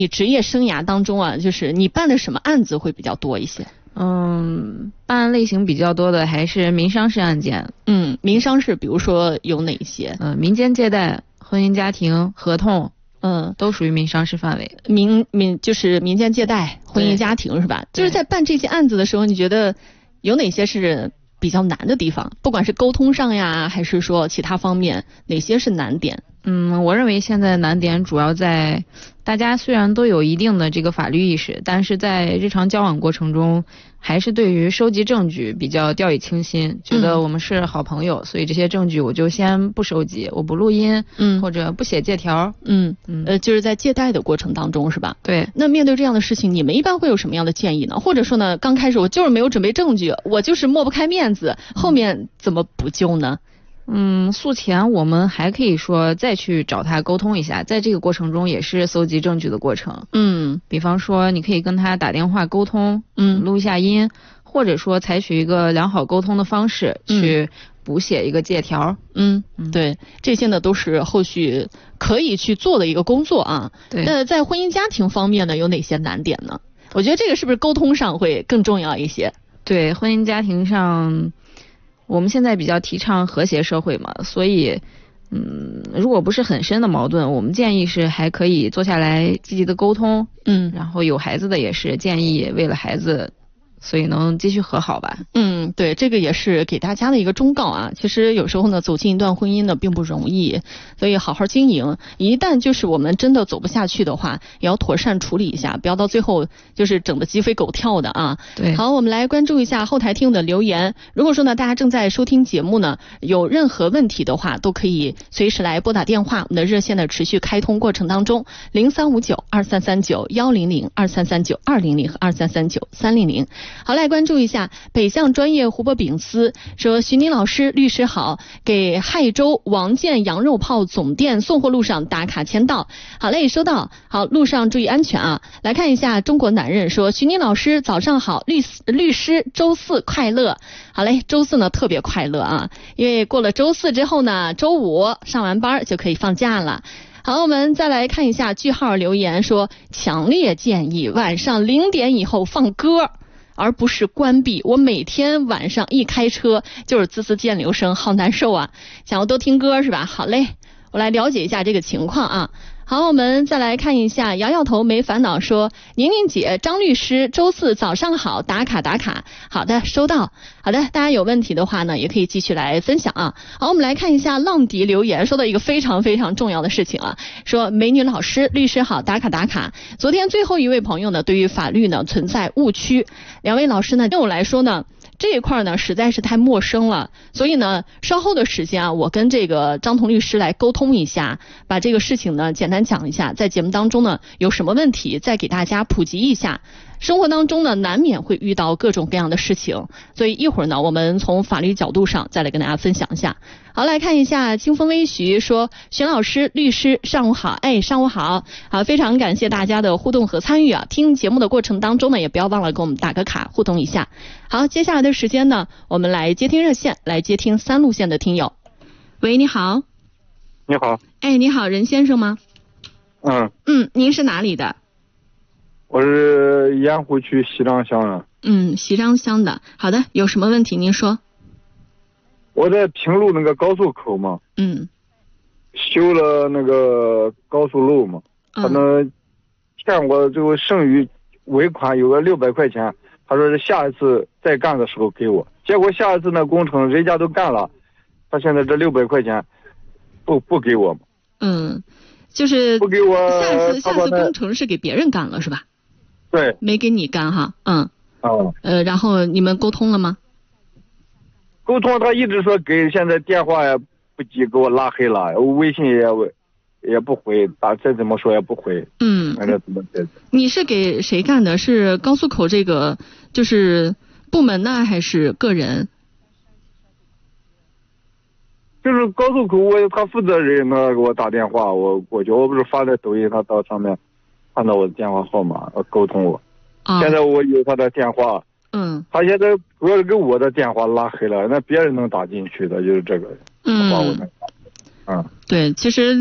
你职业生涯当中啊，就是你办的什么案子会比较多一些？ 办案类型比较多的还是民商事案件。 民商事比如说有哪些？ 民间借贷、婚姻家庭、合同，都属于民商事范围。 就是民间借贷、婚姻家庭是吧？就是在办这些案子的时候，你觉得有哪些是比较难的地方？不管是沟通上呀，还是说其他方面，哪些是难点？ 我认为现在难点主要在大家虽然都有一定的这个法律意识，但是在日常交往过程中，还是对于收集证据比较掉以轻心，觉得我们是好朋友，所以这些证据我就先不收集，我不录音，或者不写借条， 就是在借贷的过程当中是吧？ 对。 那面对这样的事情，你们一般会有什么样的建议呢？或者说呢，刚开始我就是没有准备证据，我就是抹不开面子，后面怎么补救呢？ 诉前我们还可以说再去找他沟通一下，在这个过程中也是搜集证据的过程。比方说你可以跟他打电话沟通，录一下音，或者说采取一个良好沟通的方式去补写一个借条。 对，这些呢都是后续可以去做的一个工作啊。 对。 那在婚姻家庭方面呢，有哪些难点呢？我觉得这个是不是沟通上会更重要一些？ 对，婚姻家庭上我们现在比较提倡和谐社会嘛，所以如果不是很深的矛盾，我们建议是还可以坐下来积极的沟通，然后有孩子的也是建议为了孩子，所以能继续和好吧。 对，这个也是给大家的一个忠告啊。其实有时候呢，走进一段婚姻呢并不容易，所以好好经营。一旦就是我们真的走不下去的话，也要妥善处理一下，不要到最后就是整得鸡飞狗跳的啊。 对。 好，我们来关注一下后台听友的留言。如果说呢大家正在收听节目呢，有任何问题的话，都可以随时来拨打电话，我们的热线呢持续开通过程当中，03592339-100、2339-200和2339-300。好，来关注一下北向专业湖泊饼丝说，徐宁老师律师好，给亥州王建羊肉泡总店送货路上打卡签到。好嘞，收到。好，路上注意安全啊。来看一下中国男人说，徐宁老师早上好，律师周四快乐。好嘞，周四呢特别快乐啊，因为过了周四之后呢，周五上完班就可以放假了。好，我们再来看一下句号留言说，强烈建议晚上0点以后放歌，而不是关闭。我每天晚上一开车就是滋滋溅流声，好难受啊！想要多听歌是吧？好嘞，我来了解一下这个情况啊。好，我们再来看一下，摇摇头没烦恼说，宁宁姐、张律师周四早上好，打卡打卡。好的，收到。好的，大家有问题的话呢，也可以继续来分享啊。好，我们来看一下浪迪留言，说到一个非常非常重要的事情啊，说美女老师、律师好，打卡打卡。昨天最后一位朋友呢，对于法律呢存在误区，两位老师呢，对我来说呢，这一块呢实在是太陌生了，所以呢稍后的时间啊，我跟这个张彤律师来沟通一下，把这个事情呢简单讲一下，在节目当中呢有什么问题再给大家普及一下。生活当中呢难免会遇到各种各样的事情，所以一会儿呢我们从法律角度上再来跟大家分享一下。好，来看一下清风微徐说，徐老师律师上午好。上午好。好，非常感谢大家的互动和参与啊，听节目的过程当中呢也不要忘了给我们打个卡互动一下。好，接下来的时间呢我们来接听热线，来接听3路线的听友。喂，你好。 你好。 你好，任先生吗？您是哪里的？ 我是盐湖区西张乡的。 西张乡的。好的，有什么问题您说。 我在平路那个高速口嘛，修了那个高速路嘛，他们欠我这个剩余尾款有个600块钱，他说是下一次再干的时候给我，结果下一次那工程人家都干了，他现在这600块钱不给我嘛。 就是不给我， 下次工程是给别人干了是吧？ 对， 没给你干哈。然后你们沟通了吗？ 沟通，他一直说给，现在电话也不接，给我拉黑了，微信也不回，再怎么说也不回。 你是给谁干的？是高速口这个就是部门呢，还是个人？ 就是高速口他负责人他给我打电话，我过去，我不是发在抖音，他到上面看到我的电话号码沟通我。现在我有他的电话。他现在主要是给我的电话拉黑了，那别人能打进去的就是这个。 对，其实